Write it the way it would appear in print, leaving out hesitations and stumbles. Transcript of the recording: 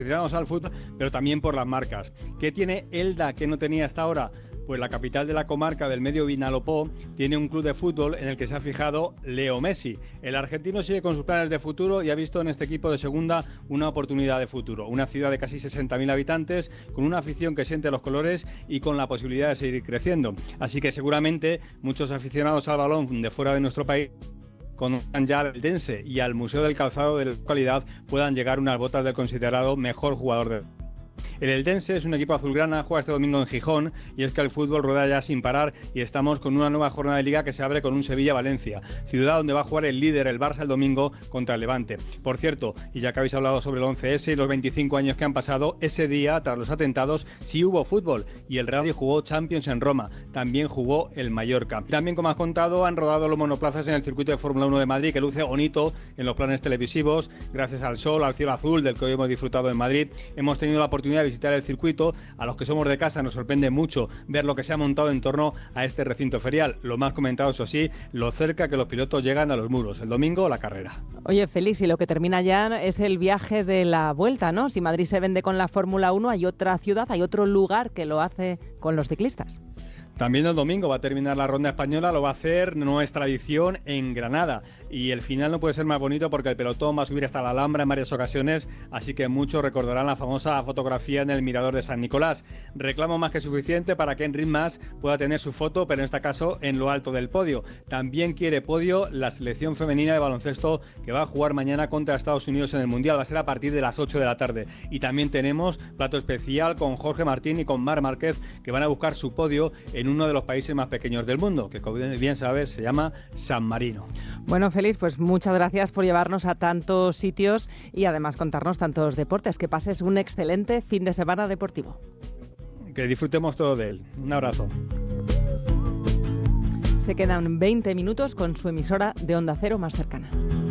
aficionados al fútbol, pero también por las marcas. ¿Qué tiene Elda que no tenía hasta ahora? Pues la capital de la comarca del Medio Vinalopó tiene un club de fútbol en el que se ha fijado Leo Messi. El argentino sigue con sus planes de futuro y ha visto en este equipo de segunda una oportunidad de futuro. Una ciudad de casi 60.000 habitantes, con una afición que siente los colores y con la posibilidad de seguir creciendo. Así que seguramente muchos aficionados al balón de fuera de nuestro país conozcan ya al Eldense y al Museo del Calzado de la localidad puedan llegar unas botas del considerado mejor jugador de... El Eldense es un equipo azulgrana, juega este domingo en Gijón y es que el fútbol rueda ya sin parar y estamos con una nueva jornada de Liga que se abre con un Sevilla-Valencia, ciudad donde va a jugar el líder, el Barça, el domingo contra el Levante. Por cierto, y ya que habéis hablado sobre el 11S y los 25 años que han pasado, ese día, tras los atentados, sí hubo fútbol y el Real Madrid jugó Champions en Roma, también jugó el Mallorca. También, como has contado, han rodado los monoplazas en el circuito de Fórmula 1 de Madrid, que luce bonito en los planes televisivos, gracias al sol, al cielo azul del que hoy hemos disfrutado en Madrid. Hemos tenido la oportunidad de visitar el circuito. A los que somos de casa nos sorprende mucho ver lo que se ha montado en torno a este recinto ferial. Lo más comentado, eso sí, lo cerca que los pilotos llegan a los muros. El domingo, la carrera. Oye, Félix, y lo que termina ya es el viaje de la vuelta, ¿no? Si Madrid se vende con la Fórmula 1, hay otra ciudad, hay otro lugar que lo hace con los ciclistas. También el domingo va a terminar la ronda española, lo va a hacer, no es tradición, en Granada. Y el final no puede ser más bonito porque el pelotón va a subir hasta la Alhambra en varias ocasiones, así que muchos recordarán la famosa fotografía en el mirador de San Nicolás. Reclamo más que suficiente para que Enric Mas pueda tener su foto, pero en este caso en lo alto del podio. También quiere podio la selección femenina de baloncesto que va a jugar mañana contra Estados Unidos en el Mundial. Va a ser a partir de las 8 de la tarde. Y también tenemos plato especial con Jorge Martín y con Marc Márquez, que van a buscar su podio en uno de los países más pequeños del mundo, que como bien sabes se llama San Marino. Bueno, Félix, pues muchas gracias por llevarnos a tantos sitios y además contarnos tantos deportes. Que pases un excelente fin de semana deportivo. Que disfrutemos todo de él. Un abrazo. Se quedan 20 minutos con su emisora de Onda Cero más cercana.